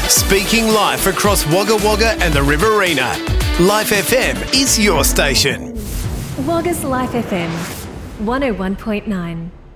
Speaking live across Wagga Wagga and the Riverina. Life FM is your station. Wagga's Life FM 101.9.